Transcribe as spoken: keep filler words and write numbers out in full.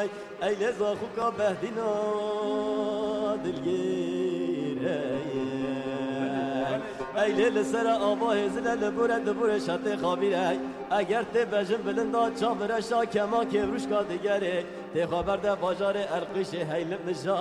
ای لذا خوکا بهدینا دلگیره ای لیل سر آواه زلل بوره دبور شط خابیره اگر تی بجن بلندا چاورشا کما که روش کا دیگره تی خبر ده باجار ارقش هیلم نشا